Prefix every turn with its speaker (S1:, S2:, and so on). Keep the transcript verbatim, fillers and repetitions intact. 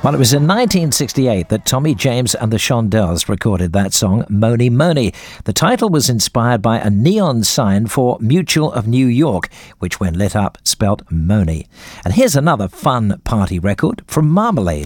S1: Well, it was in nineteen sixty-eight that Tommy James and the Shondells recorded that song, Mony Mony. The title was inspired by a neon sign for Mutual of New York, which when lit up spelt Mony. And here's another fun party record from Marmalade.